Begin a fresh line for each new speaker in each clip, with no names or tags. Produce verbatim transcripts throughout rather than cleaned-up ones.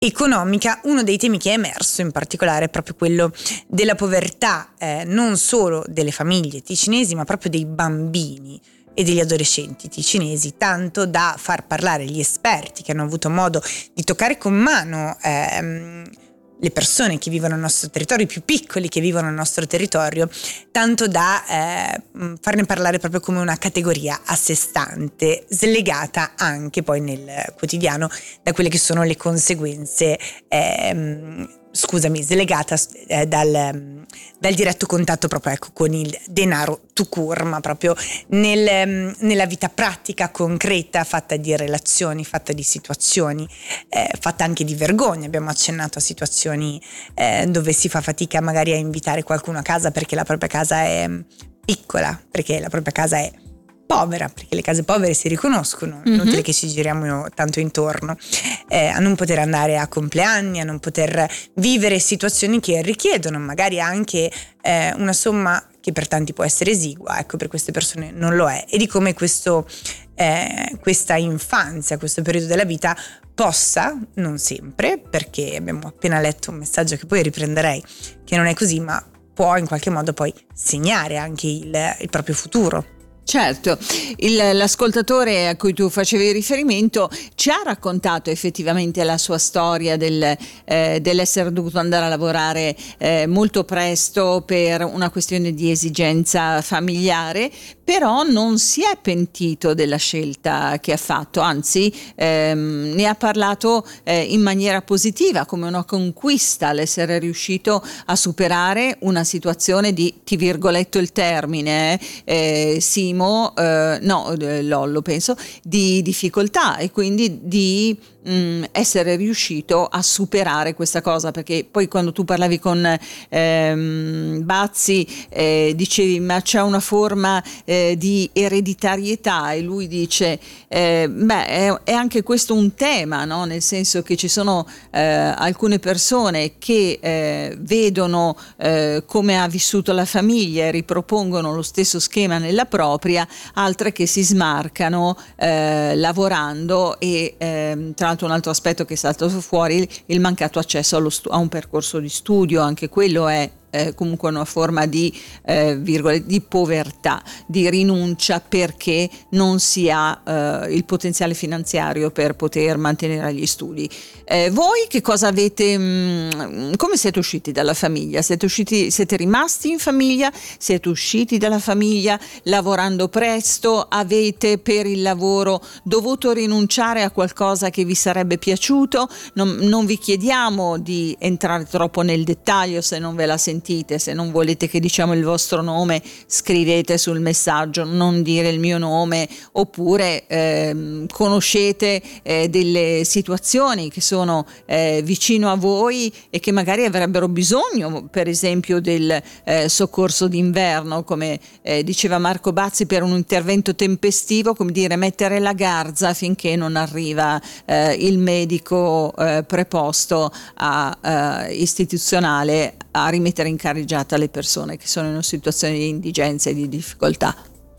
economica, uno dei temi che è emerso in particolare è proprio quello della povertà, eh, non solo delle famiglie ticinesi, ma proprio dei bambini e degli adolescenti ticinesi, tanto da far parlare gli esperti che hanno avuto modo di toccare con mano ehm, le persone che vivono nel nostro territorio, i più piccoli che vivono nel nostro territorio, tanto da eh, farne parlare proprio come una categoria a sé stante, slegata anche poi nel quotidiano da quelle che sono le conseguenze, ehm, scusami, slegata eh, dal, dal diretto contatto proprio ecco, con il denaro tout court, ma proprio nel, nella vita pratica, concreta, fatta di relazioni, fatta di situazioni, eh, fatta anche di vergogna. Abbiamo accennato a situazioni eh, dove si fa fatica magari a invitare qualcuno a casa perché la propria casa è piccola, perché la propria casa è povera, perché le case povere si riconoscono, mm-hmm. inutile che ci giriamo tanto intorno, eh, a non poter andare a compleanni, a non poter vivere situazioni che richiedono magari anche eh, una somma che per tanti può essere esigua, ecco, per queste persone non lo è, e di come questo, eh, questa infanzia, questo periodo della vita possa, non sempre, perché abbiamo appena letto un messaggio che poi riprenderei, che non è così, ma può in qualche modo poi segnare anche il, il proprio futuro.
Certo, il, l'ascoltatore a cui tu facevi riferimento ci ha raccontato effettivamente la sua storia del, eh, dell'essere dovuto andare a lavorare eh, molto presto per una questione di esigenza familiare, però non si è pentito della scelta che ha fatto, anzi ehm, ne ha parlato eh, in maniera positiva, come una conquista l'essere riuscito a superare una situazione di, ti virgoletto il termine, eh, Simo, eh, no, Lollo penso, di difficoltà, e quindi di mh, essere riuscito a superare questa cosa, perché poi quando tu parlavi con ehm, Bazzi eh, dicevi ma c'è una forma eh, di ereditarietà, e lui dice eh, beh è, è anche questo un tema, no? Nel senso che ci sono eh, alcune persone che eh, vedono eh, come ha vissuto la famiglia e ripropongono lo stesso schema nella propria, altre che si smarcano eh, lavorando, e eh, tra l'altro un altro aspetto che è saltato fuori, il, il mancato accesso allo stu- a un percorso di studio, anche quello è Eh, comunque una forma di, eh, virgole, di povertà, di rinuncia, perché non si ha eh, il potenziale finanziario per poter mantenere gli studi. Eh, voi che cosa avete, mh, come siete usciti dalla famiglia? Siete usciti, siete rimasti in famiglia? Siete usciti dalla famiglia lavorando presto? Avete per il lavoro dovuto rinunciare a qualcosa che vi sarebbe piaciuto? Non, non vi chiediamo di entrare troppo nel dettaglio se non ve la sentite. Se non volete che diciamo il vostro nome, scrivete sul messaggio non dire il mio nome, oppure ehm, conoscete eh, delle situazioni che sono eh, vicino a voi e che magari avrebbero bisogno, per esempio del eh, soccorso d'inverno, come eh, diceva Marco Bazzi, per un intervento tempestivo, come dire mettere la garza finché non arriva eh, il medico eh, preposto a eh, istituzionale a rimettere in carreggiata le persone che sono in una situazione di indigenza e di difficoltà.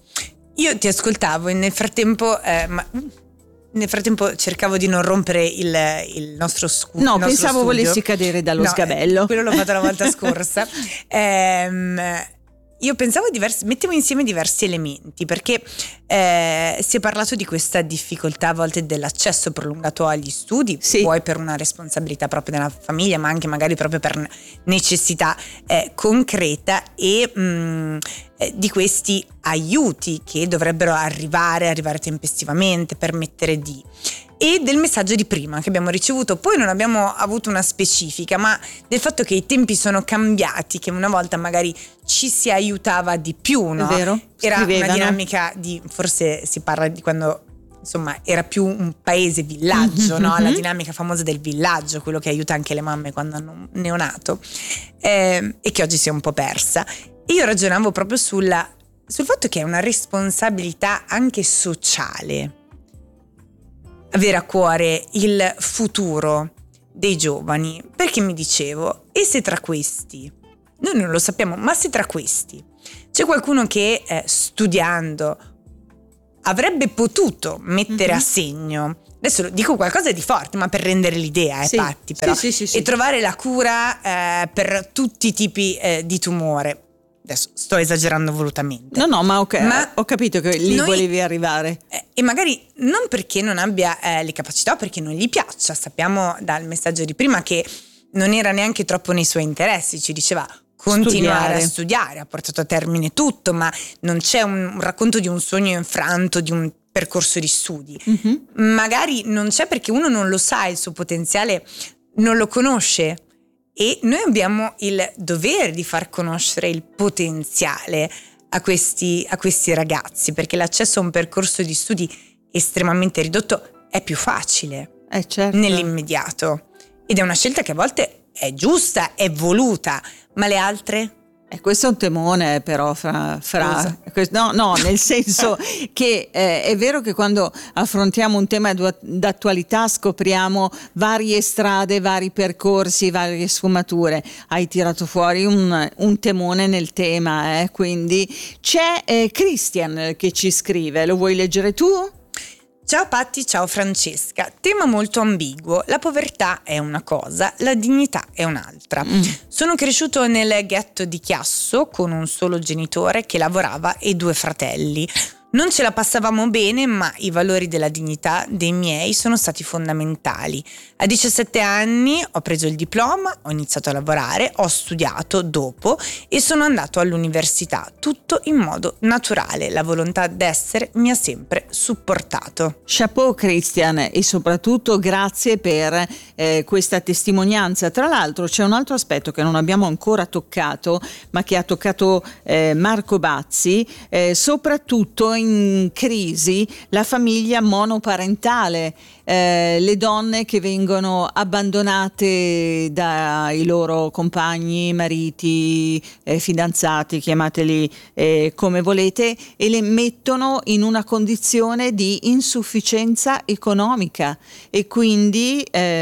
Io ti ascoltavo e nel frattempo eh, ma nel frattempo cercavo di non rompere il, il nostro scudo.
No, pensavo studio. Volessi cadere dallo
no,
sgabello.
Quello l'ho fatto la volta scorsa. ehm, Io pensavo diversi, mettevo insieme diversi elementi, perché eh, si è parlato di questa difficoltà a volte dell'accesso prolungato agli studi,
sì.
Poi per una responsabilità proprio della famiglia, ma anche magari proprio per necessità eh, concreta, e mh, eh, di questi aiuti che dovrebbero arrivare, arrivare tempestivamente, permettere di... e del messaggio di prima che abbiamo ricevuto. Poi non abbiamo avuto una specifica, ma del fatto che i tempi sono cambiati, che una volta magari ci si aiutava di più, no?
È vero,
era
scrivevano.
Una dinamica di, forse si parla di quando insomma era più un paese villaggio, mm-hmm. no? La dinamica famosa del villaggio, quello che aiuta anche le mamme quando hanno un neonato, eh, e che oggi si è un po' persa. E io ragionavo proprio sulla, sul fatto che è una responsabilità anche sociale avere a cuore il futuro dei giovani, perché mi dicevo, e se tra questi, noi non lo sappiamo, ma se tra questi c'è qualcuno che eh, studiando avrebbe potuto mettere mm-hmm. a segno adesso dico qualcosa di forte, ma per rendere l'idea, eh,
sì,
Patti, però,
sì, sì, sì,
e
sì.
trovare la cura eh, per tutti i tipi eh, di tumore. Adesso sto esagerando volutamente.
No, no, ma, okay,
ma
ho capito che lì
noi,
volevi arrivare.
Eh, e magari non perché non abbia eh, le capacità o perché non gli piaccia. Sappiamo dal messaggio di prima che non era neanche troppo nei suoi interessi, ci diceva continuare
Studiare.
a studiare, ha portato a termine tutto, ma non c'è un, un racconto di un sogno infranto, di un percorso di studi.
Mm-hmm.
Magari non c'è perché uno non lo sa, il suo potenziale non lo conosce, e noi abbiamo il dovere di far conoscere il potenziale a questi, a questi ragazzi, perché l'accesso a un percorso di studi estremamente ridotto è più facile
eh, certo.
nell'immediato, ed è una scelta che a volte è giusta, è voluta, ma le altre?
Eh, questo è un temone però fra, fra no, no, nel senso che eh, è vero che quando affrontiamo un tema d'attualità scopriamo varie strade, vari percorsi, varie sfumature. Hai tirato fuori un, un temone nel tema, eh? Quindi c'è eh, Christian che ci scrive, lo vuoi leggere tu?
Ciao Patti, ciao Francesca. Tema molto ambiguo. La povertà è una cosa, la dignità è un'altra. Mm. Sono cresciuto nel ghetto di Chiasso con un solo genitore che lavorava e due fratelli. Non ce la passavamo bene, ma i valori della dignità dei miei sono stati fondamentali. A diciassette anni ho preso il diploma, ho iniziato a lavorare, ho studiato dopo e sono andato all'università, tutto in modo naturale. La volontà d'essere mi ha sempre supportato.
Chapeau Christian, e soprattutto grazie per eh, questa testimonianza. Tra l'altro c'è un altro aspetto che non abbiamo ancora toccato, ma che ha toccato eh, Marco Bazzi, eh, soprattutto in crisi la famiglia monoparentale, eh, le donne che vengono abbandonate dai loro compagni, mariti, eh, fidanzati, chiamateli eh, come volete, e le mettono in una condizione di insufficienza economica, e quindi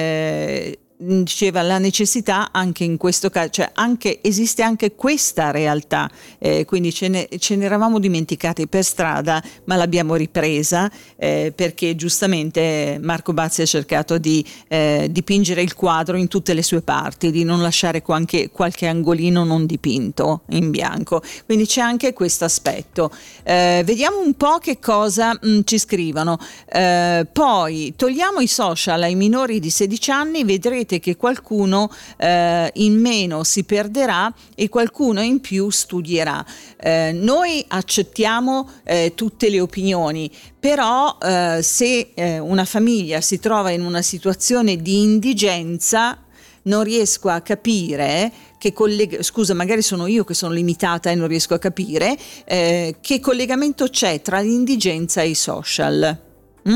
eh, diceva la necessità anche in questo caso, cioè anche esiste anche questa realtà, eh, quindi ce ne, ce ne eravamo dimenticati per strada, ma l'abbiamo ripresa eh, perché giustamente Marco Bazzi ha cercato di eh, dipingere il quadro in tutte le sue parti, di non lasciare qualche, qualche angolino non dipinto in bianco, quindi c'è anche questo aspetto. Eh, vediamo un po' che cosa mh, ci scrivono. Eh, poi togliamo i social ai minori di sedici anni, vedrete che qualcuno eh, in meno si perderà e qualcuno in più studierà. Eh, noi accettiamo eh, tutte le opinioni, però eh, se eh, una famiglia si trova in una situazione di indigenza, non riesco a capire che collega- scusa, magari sono io che sono limitata e non riesco a capire eh, che collegamento c'è tra l'indigenza e i social. Mm?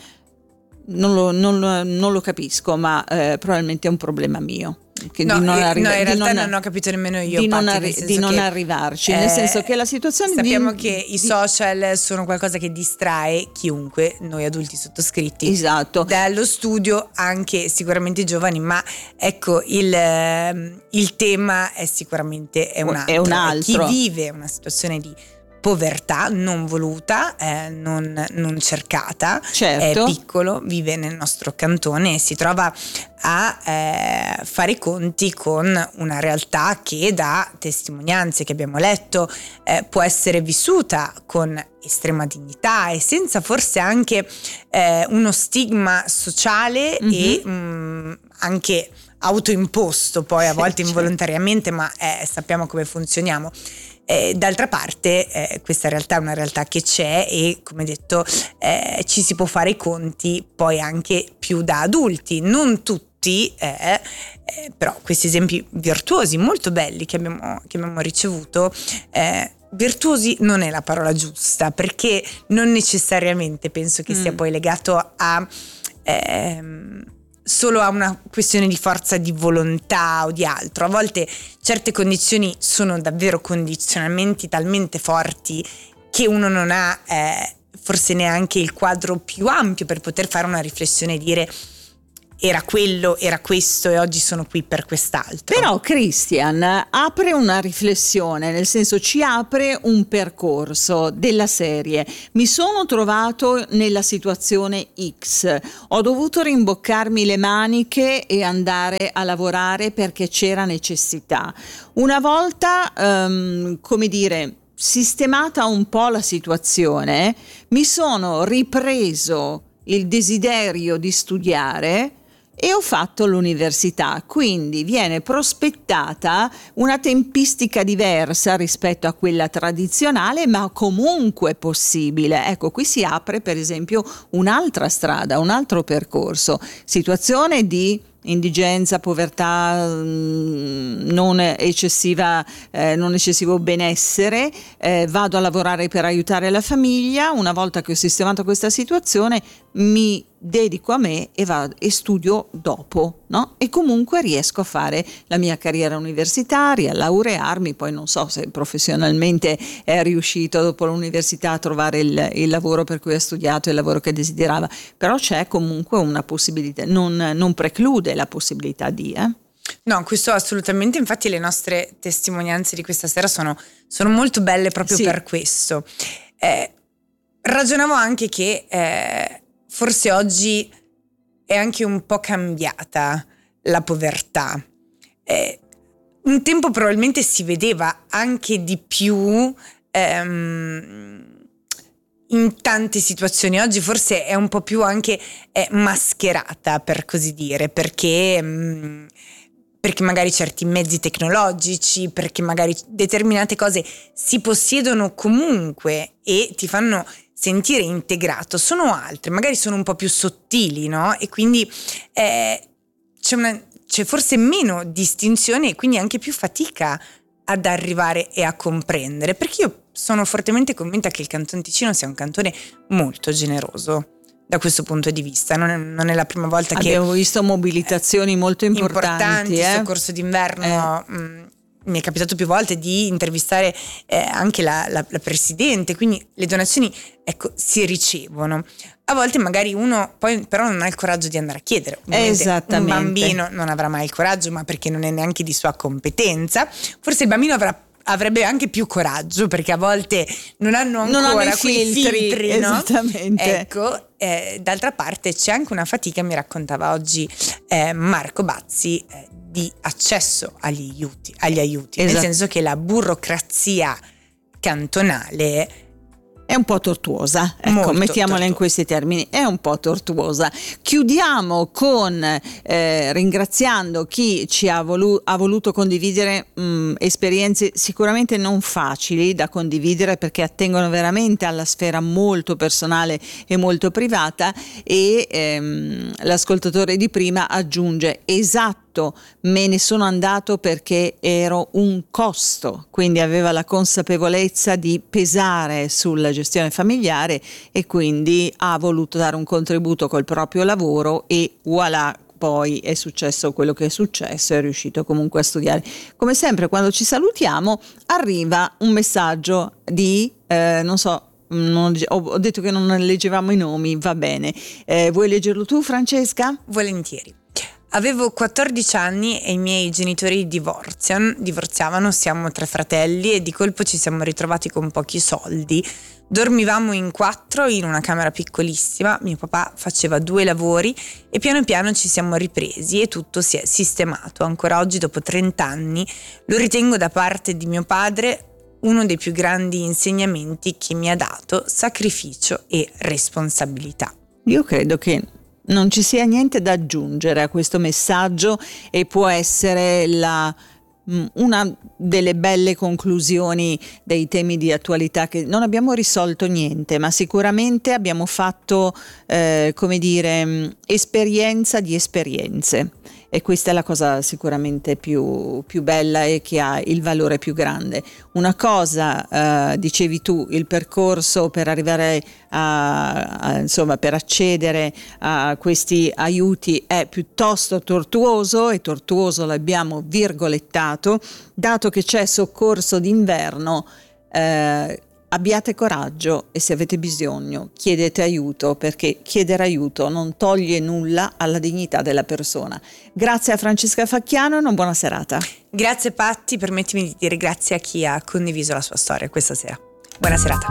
Non lo, non, lo, non lo capisco, ma eh, probabilmente è un problema mio. Che
no,
di non arri-
no, in realtà
non,
non ho capito nemmeno io.
Di
Patti,
non, arri- di non
che,
arrivarci,
eh,
nel senso che la situazione
sappiamo
di,
che
di,
i social sono qualcosa che distrae chiunque, noi adulti sottoscritti,
esatto,
dallo studio, anche sicuramente i giovani, ma ecco il, il tema è sicuramente è un altro.
È un altro.
Chi vive una situazione di povertà non voluta, eh, non, non cercata,
certo.
È piccolo, vive nel nostro cantone e si trova a eh, fare i conti con una realtà che, da testimonianze che abbiamo letto, eh, può essere vissuta con estrema dignità e senza forse anche eh, uno stigma sociale mm-hmm. e mh, anche autoimposto, poi a volte certo. involontariamente, ma eh, sappiamo come funzioniamo. Eh, d'altra parte eh, questa realtà è una realtà che c'è e, come detto, eh, ci si può fare i conti poi anche più da adulti, non tutti, eh, eh, però questi esempi virtuosi molto belli che abbiamo, che abbiamo ricevuto, eh, virtuosi non è la parola giusta, perché non necessariamente penso che mm. sia poi legato a ehm, solo a una questione di forza di volontà o di altro. A volte certe condizioni sono davvero condizionamenti talmente forti che uno non ha eh, forse neanche il quadro più ampio per poter fare una riflessione e dire era quello, era questo e oggi sono qui per quest'altro.
Però Christian apre una riflessione, nel senso ci apre un percorso della serie. Mi sono trovato nella situazione X, ho dovuto rimboccarmi le maniche e andare a lavorare perché c'era necessità. Una volta, um, come dire, sistemata un po' la situazione, mi sono ripreso il desiderio di studiare e ho fatto l'università, quindi viene prospettata una tempistica diversa rispetto a quella tradizionale, ma comunque possibile. Ecco, qui si apre per esempio un'altra strada, un altro percorso, situazione di indigenza, povertà, non eccessiva, eh, non eccessivo benessere, eh, vado a lavorare per aiutare la famiglia. Una volta che ho sistemato questa situazione mi dedico a me e vado e studio dopo, no? E comunque riesco a fare la mia carriera universitaria, laurearmi, poi non so se professionalmente è riuscito dopo l'università a trovare il, il lavoro per cui ha studiato, il lavoro che desiderava, però c'è comunque una possibilità, non, non preclude la possibilità di... Eh?
No, questo assolutamente, infatti le nostre testimonianze di questa sera sono, sono molto belle proprio sì. per questo. Eh, ragionavo anche che eh, forse oggi è anche un po' cambiata la povertà. Eh, un tempo probabilmente si vedeva anche di più ehm, in tante situazioni. Oggi forse è un po' più anche eh, mascherata, per così dire, perché... Mh, perché magari certi mezzi tecnologici, perché magari determinate cose si possiedono comunque e ti fanno sentire integrato, sono altre, magari sono un po' più sottili, no? E quindi eh, c'è, una, c'è forse meno distinzione e quindi anche più fatica ad arrivare e a comprendere, perché io sono fortemente convinta che il Canton Ticino sia un cantone molto generoso da questo punto di vista. Non è, non è la prima volta
abbiamo
che
abbiamo visto mobilitazioni molto importanti,
importanti
eh?
soccorso d'inverno. Eh. Mh, mi è capitato più volte di intervistare eh, anche la, la, la presidente, quindi le donazioni, ecco, si ricevono. A volte magari uno poi però non ha il coraggio di andare a chiedere. Ovviamente un bambino non avrà mai il coraggio, ma perché non è neanche di sua competenza. Forse il bambino avrà avrebbe anche più coraggio, perché a volte non hanno ancora
non hanno
quei filtri, filtri
esattamente.
No? Ecco, eh, d'altra parte c'è anche una fatica, mi raccontava oggi eh, Marco Bazzi, eh, di accesso agli aiuti, agli aiuti esatto. Nel senso che la burocrazia cantonale
è un po' tortuosa, ecco, mettiamola in questi termini, è un po' tortuosa. Chiudiamo con eh, ringraziando chi ci ha, volu- ha voluto condividere mh, esperienze sicuramente non facili da condividere, perché attengono veramente alla sfera molto personale e molto privata, e ehm, l'ascoltatore di prima aggiunge: esatto, me ne sono andato perché ero un costo, quindi aveva la consapevolezza di pesare sulla gestione familiare e quindi ha voluto dare un contributo col proprio lavoro e voilà, poi è successo quello che è successo, è riuscito comunque a studiare. Come sempre quando ci salutiamo arriva un messaggio di eh, non so, non, ho detto che non leggevamo i nomi, va bene, eh, vuoi leggerlo tu, Francesca?
Volentieri. Avevo quattordici anni e i miei genitori divorziano, divorziavano, siamo tre fratelli e di colpo ci siamo ritrovati con pochi soldi. Dormivamo in quattro in una camera piccolissima, mio papà faceva due lavori e piano piano ci siamo ripresi e tutto si è sistemato. Ancora oggi, dopo trenta anni, lo ritengo da parte di mio padre uno dei più grandi insegnamenti che mi ha dato: sacrificio e responsabilità.
Io credo che non ci sia niente da aggiungere a questo messaggio e può essere la, una delle belle conclusioni dei temi di attualità, che non abbiamo risolto niente, ma sicuramente abbiamo fatto, eh, come dire, esperienza di esperienze. E questa è la cosa sicuramente più, più bella e che ha il valore più grande. Una cosa, eh, dicevi tu, il percorso per arrivare a, a insomma per accedere a questi aiuti è piuttosto tortuoso, e tortuoso l'abbiamo virgolettato, dato che c'è soccorso d'inverno. Eh, abbiate coraggio e se avete bisogno chiedete aiuto, perché chiedere aiuto non toglie nulla alla dignità della persona. Grazie a Francesca Facchiano e una buona serata.
Grazie Patti, permettimi di dire grazie a chi ha condiviso la sua storia questa sera. Buona serata.